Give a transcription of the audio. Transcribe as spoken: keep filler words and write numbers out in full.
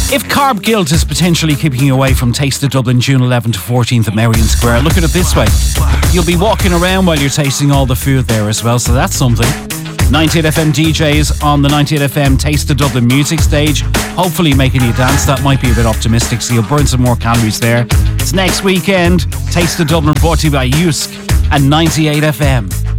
If carb guilt is potentially keeping you away from Taste of Dublin June eleventh to fourteenth at Merrion Square, look at it this way. You'll be walking around while you're tasting all the food there as well, so that's something. ninety-eight F M D Js on the ninety-eight F M Taste of Dublin music stage, hopefully making you dance. That might be a bit optimistic, so you'll burn some more calories there. It's next weekend. Taste of Dublin brought to you by Usk and ninety-eight F M.